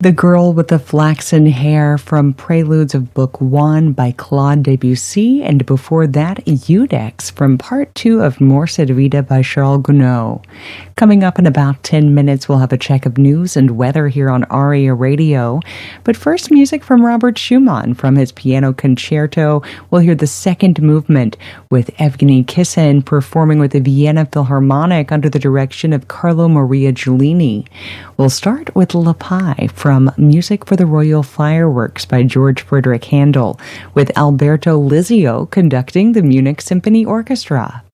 The Girl with the Flaxen Hair from Preludes of Book 1 by Claude Debussy, and before that, Iudex from Part 2 of Morse et Vita by Charles Gounod. Coming up in about 10 minutes, we'll have a check of news and weather here on ARIA Radio. But first, music from Robert Schumann from his piano concerto. We'll hear the second movement with Evgeny Kissin performing with the Vienna Philharmonic under the direction of Carlo Maria Giulini. We'll start with La Pai from Music for the Royal Fireworks by George Frederick Handel, with Alberto Lizio conducting the Munich Symphony Orchestra.